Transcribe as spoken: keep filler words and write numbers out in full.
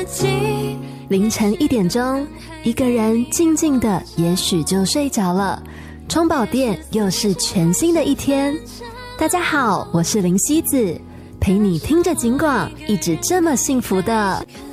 己。 凌晨一点钟，一个人静静的也许就睡着了，充饱电又是全新的一天。大家好，我是林希子，陪你听着警广，一直这么幸福的